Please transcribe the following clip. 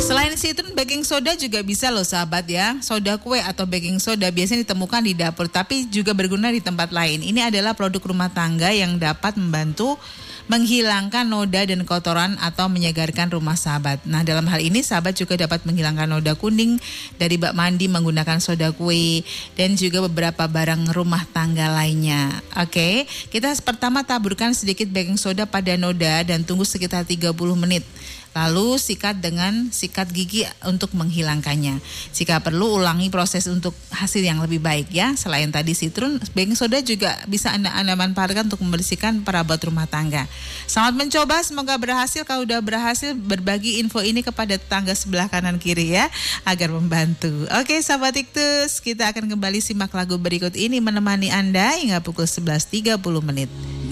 Selain citron, baking soda juga bisa loh sahabat ya. Soda kue atau baking soda biasanya ditemukan di dapur tapi juga berguna di tempat lain. Ini adalah produk rumah tangga yang dapat membantu menghilangkan noda dan kotoran atau menyegarkan rumah sahabat. Nah, dalam hal ini sahabat juga dapat menghilangkan noda kuning dari bak mandi menggunakan soda kue dan juga beberapa barang rumah tangga lainnya. Oke, kita pertama taburkan sedikit baking soda pada noda dan tunggu sekitar 30 menit. Lalu sikat dengan sikat gigi untuk menghilangkannya. Jika perlu ulangi proses untuk hasil yang lebih baik ya. Selain tadi citron, baking soda juga bisa Anda manfaatkan untuk membersihkan perabot rumah tangga. Selamat mencoba, semoga berhasil. Kalau udah berhasil, berbagi info ini kepada tetangga sebelah kanan kiri ya, agar membantu. Oke sahabat Iktus, kita akan kembali simak lagu berikut ini menemani Anda hingga pukul 11.30 menit.